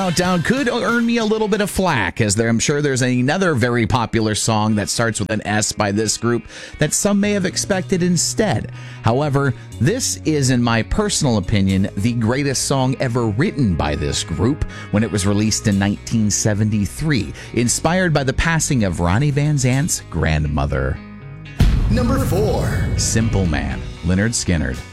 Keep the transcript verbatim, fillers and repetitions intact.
Countdown could earn me a little bit of flack, as there, I'm sure there's another very popular song that starts with an S by this group that some may have expected instead. However, this is, in my personal opinion, the greatest song ever written by this group when it was released in nineteen seventy-three, inspired by the passing of Ronnie Van Zant's grandmother. Number four. Simple Man, Lynyrd Skynyrd.